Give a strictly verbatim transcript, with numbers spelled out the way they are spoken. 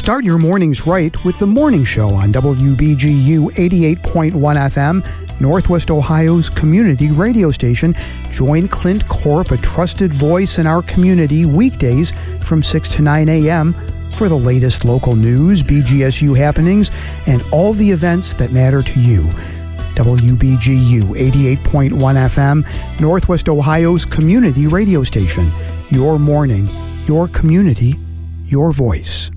Start your mornings right with The Morning Show on W B G U eighty-eight point one F M, Northwest Ohio's community radio station. Join Clint Corp, a trusted voice in our community, weekdays from six to nine a.m. for the latest local news, B G S U happenings, and all the events that matter to you. W B G U eighty-eight point one F M, Northwest Ohio's community radio station. Your morning, your community, your voice.